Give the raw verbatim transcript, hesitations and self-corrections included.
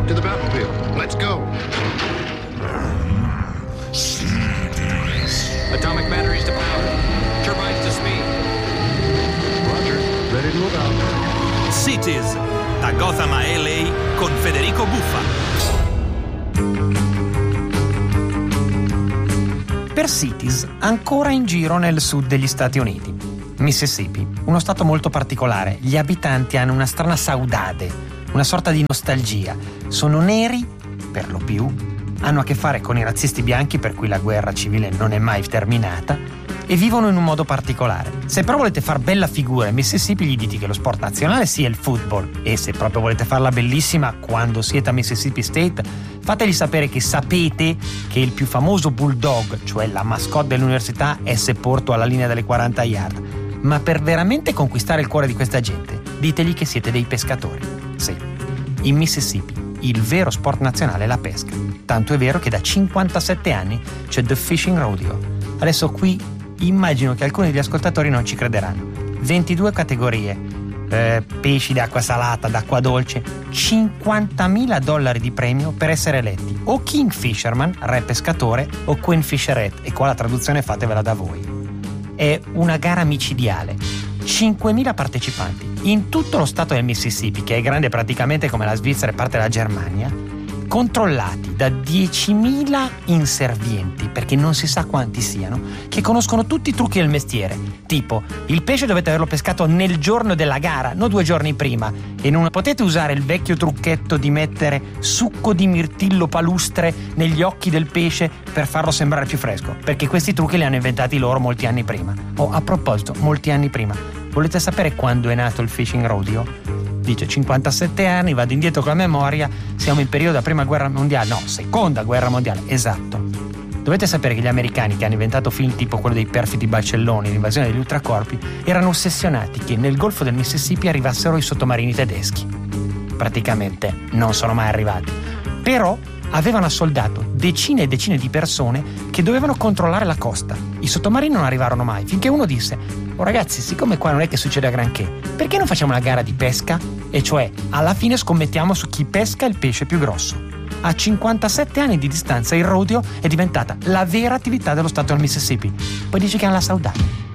To the battlefield. Let's go. Atomic batteries to power. Turbines to speed. Roger. Ready to move out. Cities, da Gotham a L A con Federico Buffa. Per Cities, ancora in giro nel sud degli Stati Uniti. Mississippi, uno stato molto particolare. Gli abitanti hanno una strana saudade, una sorta di nostalgia. Sono neri, per lo più, hanno a che fare con i razzisti bianchi per cui la guerra civile non è mai terminata e vivono in un modo particolare. Se però volete far bella figura in Mississippi, gli dite che lo sport nazionale sia il football, e se proprio volete farla bellissima quando siete a Mississippi State, fategli sapere che sapete che il più famoso bulldog, cioè la mascotte dell'università, è sepolto alla linea delle quaranta yard. Ma per veramente conquistare il cuore di questa gente, ditegli che siete dei pescatori. Sì, in Mississippi il vero sport nazionale è la pesca. Tanto è vero che da cinquantasette anni c'è The Fishing Rodeo. Adesso qui immagino che alcuni degli ascoltatori non ci crederanno. ventidue categorie, eh, pesci d'acqua salata, d'acqua dolce, cinquantamila dollari di premio per essere eletti o King Fisherman, re pescatore, o Queen Fisherette, e qua la traduzione fatevela da voi. È una gara micidiale. cinquemila partecipanti in tutto lo stato del Mississippi, che è grande praticamente come la Svizzera e parte della Germania, controllati da diecimila inservienti, perché non si sa quanti siano, che conoscono tutti i trucchi del mestiere. Tipo, il pesce dovete averlo pescato nel giorno della gara, non due giorni prima, e non potete usare il vecchio trucchetto di mettere succo di mirtillo palustre negli occhi del pesce per farlo sembrare più fresco, perché questi trucchi li hanno inventati loro molti anni prima. Oh, a proposito, molti anni prima, volete sapere quando è nato il Fishing Rodeo? Dice cinquantasette anni, vado indietro con la memoria, siamo in periodo della prima guerra mondiale, no, seconda guerra mondiale, esatto. Dovete sapere che gli americani, che hanno inventato film tipo quello dei perfidi barcelloni, l'invasione degli ultracorpi, erano ossessionati che nel golfo del Mississippi arrivassero i sottomarini tedeschi. Praticamente non sono mai arrivati, però avevano assoldato decine e decine di persone che dovevano controllare la costa. I sottomarini non arrivarono mai, finché uno disse: oh ragazzi, siccome qua non è che succede granché, perché non facciamo una gara di pesca? E cioè, alla fine scommettiamo su chi pesca il pesce più grosso. A cinquantasette anni di distanza il rodeo è diventata la vera attività dello stato del Mississippi. Poi dice che hanno la saudade.